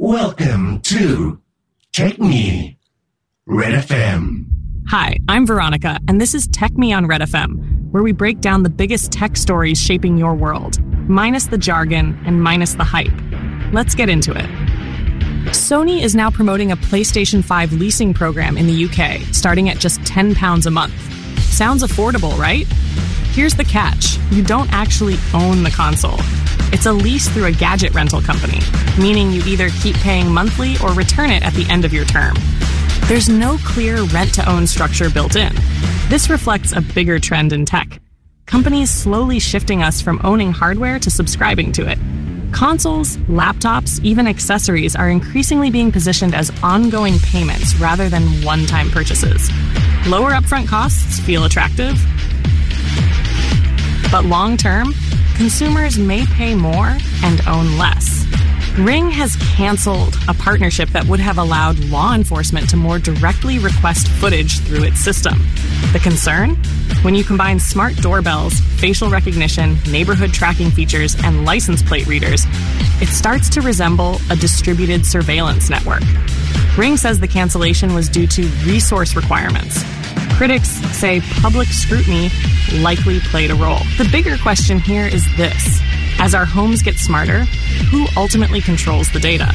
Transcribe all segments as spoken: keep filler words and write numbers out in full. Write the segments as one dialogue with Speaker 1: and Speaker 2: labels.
Speaker 1: Welcome to Tech Me, Red F M.
Speaker 2: Hi, I'm Veronica, and this is Tech Me on Red F M, where we break down the biggest tech stories shaping your world, minus the jargon and minus the hype. Let's get into it. Sony is now promoting a PlayStation five leasing program in the U K, starting at just ten pounds a month. Sounds affordable, right? Here's the catch. You don't actually own the console. It's a lease through a gadget rental company, meaning you either keep paying monthly or return it at the end of your term. There's no clear rent-to-own structure built in. This reflects a bigger trend in tech. Companies slowly shifting us from owning hardware to subscribing to it. Consoles, laptops, even accessories are increasingly being positioned as ongoing payments rather than one-time purchases. Lower upfront costs feel attractive, but long-term, consumers may pay more and own less. Ring has canceled a partnership that would have allowed law enforcement to more directly request footage through its system. The concern? When you combine smart doorbells, facial recognition, neighborhood tracking features, and license plate readers, it starts to resemble a distributed surveillance network. Ring says the cancellation was due to resource requirements. Critics say public scrutiny likely played a role. The bigger question here is this. As our homes get smarter, who ultimately controls the data?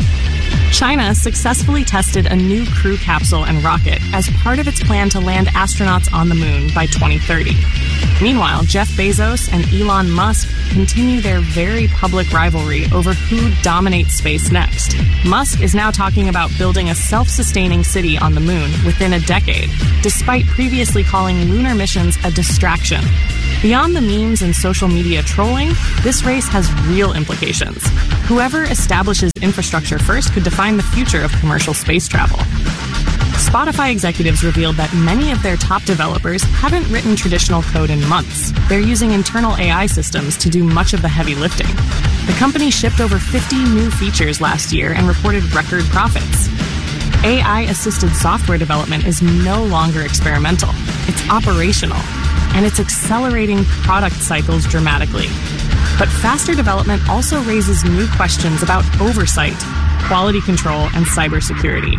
Speaker 2: China successfully tested a new crew capsule and rocket as part of its plan to land astronauts on the moon by twenty thirty. Meanwhile, Jeff Bezos and Elon Musk continue their very public rivalry over who dominates space next. Musk is now talking about building a self-sustaining city on the moon within a decade, despite previously calling lunar missions a distraction. Beyond the memes and social media trolling, this race has real implications. Whoever establishes infrastructure first could define the future of commercial space travel. Spotify executives revealed that many of their top developers haven't written traditional code in months. They're using internal A I systems to do much of the heavy lifting. The company shipped over fifty new features last year and reported record profits. A I-assisted software development is no longer experimental. It's operational, and it's accelerating product cycles dramatically. But faster development also raises new questions about oversight, quality control, and cybersecurity.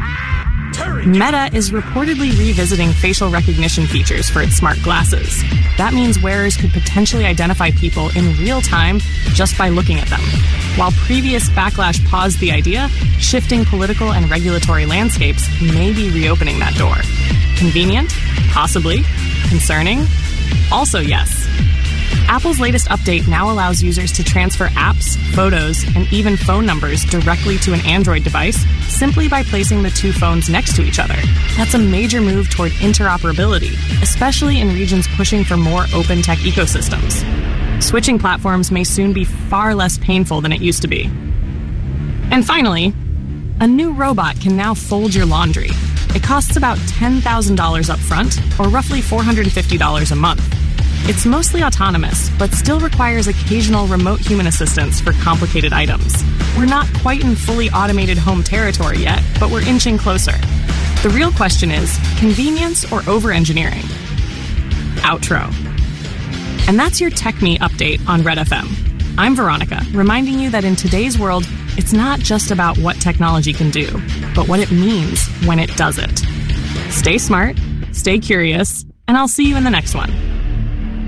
Speaker 2: Meta is reportedly revisiting facial recognition features for its smart glasses. That means wearers could potentially identify people in real time just by looking at them. While previous backlash paused the idea, shifting political and regulatory landscapes may be reopening that door. Convenient? Possibly. Concerning? Also yes. Apple's latest update now allows users to transfer apps, photos, and even phone numbers directly to an Android device simply by placing the two phones next to each other. That's a major move toward interoperability, especially in regions pushing for more open tech ecosystems. Switching platforms may soon be far less painful than it used to be. And finally, a new robot can now fold your laundry. It costs about ten thousand dollars up front, or roughly four hundred fifty dollars a month. It's mostly autonomous, but still requires occasional remote human assistance for complicated items. We're not quite in fully automated home territory yet, but we're inching closer. The real question is, convenience or over-engineering? Outro. And that's your Tech Me update on Red F M. I'm Veronica, reminding you that in today's world, it's not just about what technology can do, but what it means when it does it. Stay smart, stay curious, and I'll see you in the next one.